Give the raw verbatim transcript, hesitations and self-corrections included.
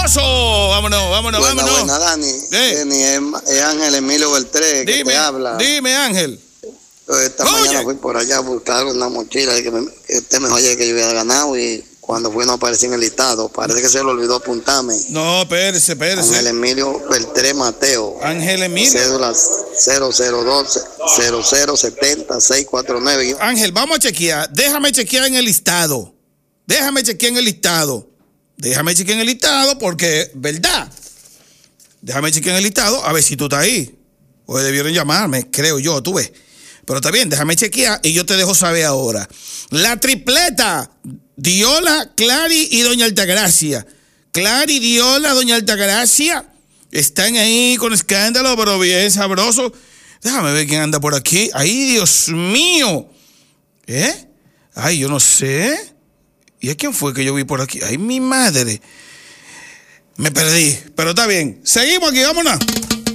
sabroso. Vámonos, vámonos, buena, vámonos. Buena, Dani. ¿Eh? Dani, es, es Ángel Emilio Beltré que Dime, te habla. dime, Ángel. Esta Oye. mañana fui por allá a buscar una mochila que, me, que usted me dijo que yo había ganado y cuando fui no aparecía en el listado. Parece que se le olvidó apuntarme. No, espérese, espérese. Ángel Emilio Beltré Mateo. Ángel Emilio. Cédula cero cero dos cero cero siete cero seis cuatro nueve. Ángel, vamos a chequear. Déjame chequear en el listado. Déjame chequear en el listado. Déjame chequear en el listado porque, ¿verdad? Déjame chequear en el listado a ver si tú estás ahí. O debieron llamarme, creo yo, tú ves. Pero está bien, déjame chequear y yo te dejo saber ahora. La tripleta, Diola, Clary y Doña Altagracia. Clary, Diola, Doña Altagracia están ahí con escándalo, pero bien sabroso. Déjame ver quién anda por aquí. ¡Ay, Dios mío! ¿Eh? Ay, yo no sé. ¿Y a quién fue que yo vi por aquí? ¡Ay, mi madre! Me perdí, pero está bien. Seguimos aquí, vámonos.